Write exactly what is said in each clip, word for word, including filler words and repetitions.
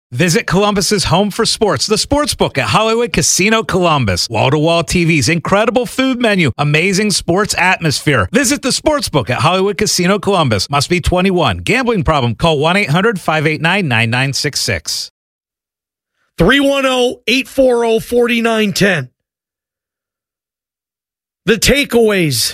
Visit Columbus's home for sports, the Sportsbook at Hollywood Casino Columbus. Wall-to-wall T Vs, incredible food menu, amazing sports atmosphere. Visit the Sportsbook at Hollywood Casino Columbus. Must be twenty-one. Gambling problem? Call one eight hundred five eight nine nine nine six six. three one zero, eight four zero, four nine one zero. The takeaways.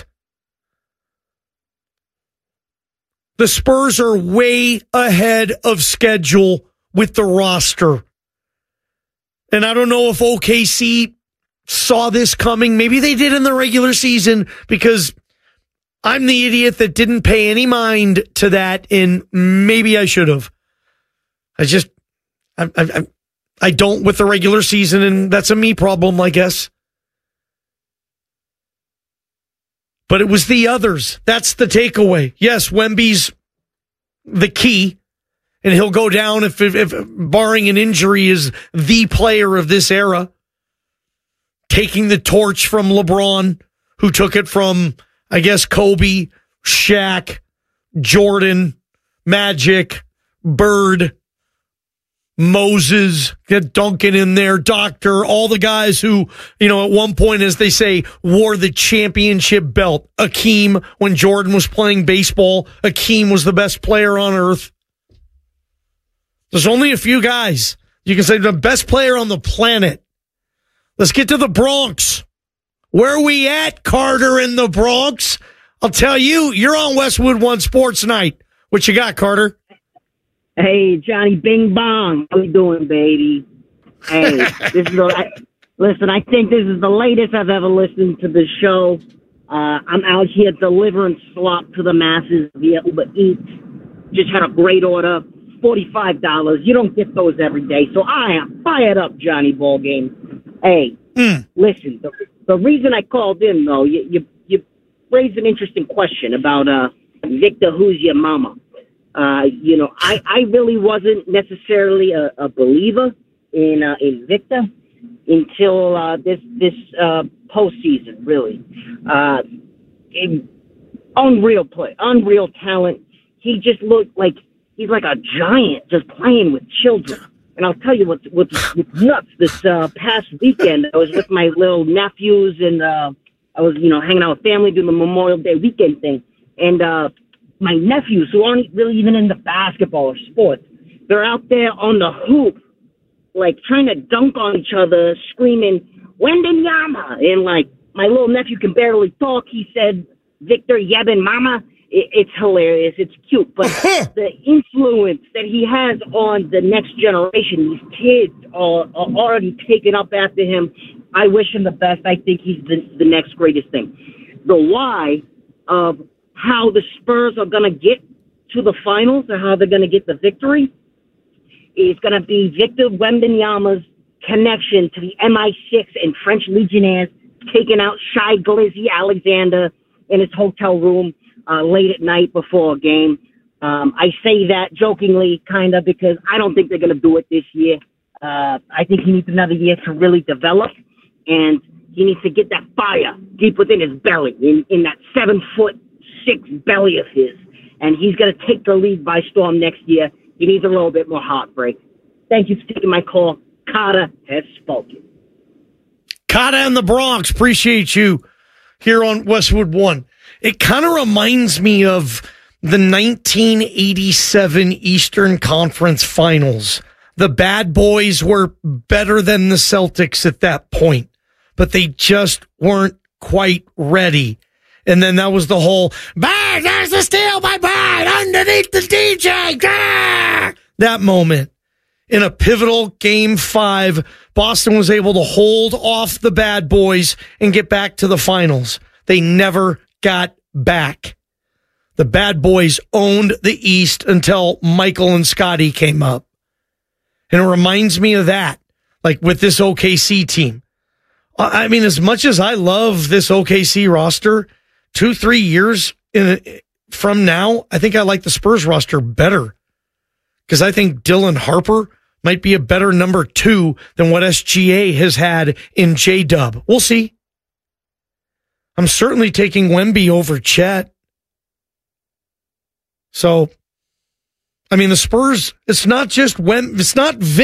The Spurs are way ahead of schedule with the roster. And I don't know if O K C saw this coming. Maybe they did in the regular season, because I'm the idiot that didn't pay any mind to that, and maybe I should have. I just, I, I, I don't with the regular season, and that's a me problem, I guess. But it was the others. That's the takeaway. Yes, Wemby's the key, and he'll go down if, if, if barring an injury, is the player of this era, taking the torch from LeBron, who took it from, I guess, Kobe, Shaq, Jordan, Magic, Bird, Moses, get Duncan in there, Doctor, all the guys who, you know, at one point, as they say, wore the championship belt. Akeem, when Jordan was playing baseball, Akeem was the best player on earth. There's only a few guys. You can say the best player on the planet. Let's get to the Bronx. Where are we at, Carter, in the Bronx? I'll tell you, you're on Westwood One Sports Night. What you got, Carter? Hey, Johnny Bing Bong. How you doing, baby? Hey, this is the, I, listen, I think this is the latest I've ever listened to the show. Uh, I'm out here delivering slop to the masses via Uber Eats. Just had a great order, forty-five dollars. You don't get those every day, so I am fired up, Johnny Ballgame. Hey, mm. listen, the, the reason I called in, though, you, you, you raised an interesting question about uh, Victor, who's your mama? Uh, you know, I, I really wasn't necessarily a, a believer in uh, in Victor until uh, this this uh, postseason. Really, uh, it, unreal play, unreal talent. He just looked like he's like a giant, just playing with children. And I'll tell you what's what's, what's nuts. This uh, past weekend, I was with my little nephews, and uh, I was you know hanging out with family doing the Memorial Day weekend thing, and. Uh, My nephews, who aren't really even into basketball or sports, they're out there on the hoop, like trying to dunk on each other, screaming, Wembanyama. And like, my little nephew can barely talk. He said, Victor Yebin Mama. It, it's hilarious. It's cute. But the influence that he has on the next generation, these kids are, are already taken up after him. I wish him the best. I think he's the, the next greatest thing. The why of how the Spurs are going to get to the finals, or how they're going to get the victory, is going to be Victor Wembanyama's connection to the M I six and French Legionnaires, taking out Shai Glizzy Alexander in his hotel room uh, late at night before a game. Um, I say that jokingly, kind of, because I don't think they're going to do it this year. Uh, I think he needs another year to really develop, and he needs to get that fire deep within his belly, in, in that seven-foot six belly of his, and he's going to take the league by storm next year. He needs a little bit more heartbreak. Thank you for taking my call. Carter has spoken. Carter in the Bronx, appreciate you here on Westwood One. It kind of reminds me of the nineteen eighty-seven Eastern Conference Finals. The bad boys were better than the Celtics at that point, but they just weren't quite ready. And then that was the whole, bang, there's the steal by Bang underneath the D J. Ah! That moment. In a pivotal game five, Boston was able to hold off the bad boys and get back to the finals. They never got back. The bad boys owned the East until Michael and Scotty came up. And it reminds me of that, like with this O K C team. I mean, as much as I love this O K C roster, Two, three years in, from now, I think I like the Spurs roster better, because I think Dylan Harper might be a better number two than what S G A has had in J-Dub. We'll see. I'm certainly taking Wemby over Chet. So, I mean, the Spurs, it's not just Wem, it's not Vin.